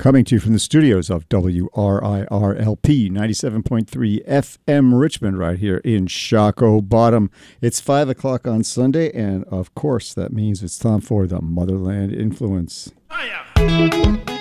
Coming to you from the studios of WRIRLP 97.3 FM Richmond right here in Shockoe Bottom. It's 5 o'clock on Sunday, and of course that means it's time for the Motherland Influence. Hiya.